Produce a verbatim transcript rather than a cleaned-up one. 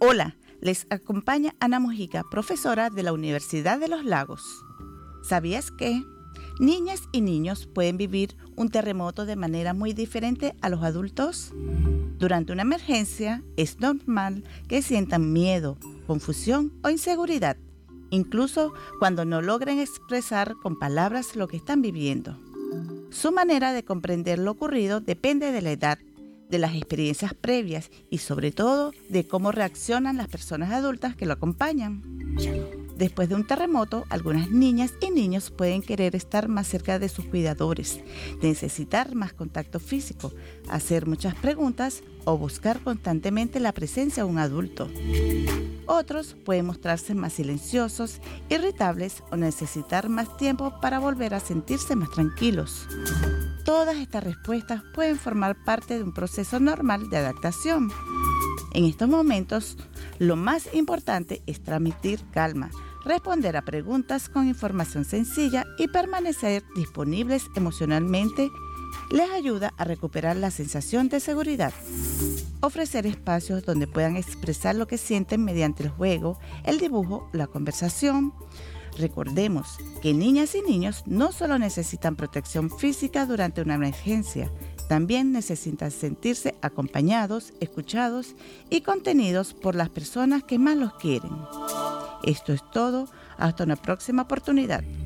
Hola, les acompaña Ana Mojica, profesora de la Universidad de los Lagos. ¿Sabías que niñas y niños pueden vivir un terremoto de manera muy diferente a los adultos? Durante una emergencia es normal que sientan miedo, confusión o inseguridad, incluso cuando no logren expresar con palabras lo que están viviendo. Su manera de comprender lo ocurrido depende de la edad, de las experiencias previas y sobre todo de cómo reaccionan las personas adultas que lo acompañan. Después de un terremoto, algunas niñas y niños pueden querer estar más cerca de sus cuidadores, necesitar más contacto físico, hacer muchas preguntas o buscar constantemente la presencia de un adulto. Otros pueden mostrarse más silenciosos, irritables o necesitar más tiempo para volver a sentirse más tranquilos. Todas estas respuestas pueden formar parte de un proceso normal de adaptación. En estos momentos, lo más importante es transmitir calma, responder a preguntas con información sencilla y permanecer disponibles emocionalmente les ayuda a recuperar la sensación de seguridad. Ofrecer espacios donde puedan expresar lo que sienten mediante el juego, el dibujo, la conversación. Recordemos que niñas y niños no solo necesitan protección física durante una emergencia, también necesitan sentirse acompañados, escuchados y contenidos por las personas que más los quieren. Esto es todo, hasta una próxima oportunidad.